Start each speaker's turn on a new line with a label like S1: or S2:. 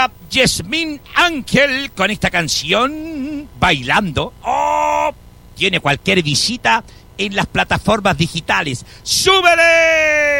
S1: está Yasmín Ángel con esta canción bailando. ¡Oh! Tiene cualquier visita en las plataformas digitales. ¡Súbele!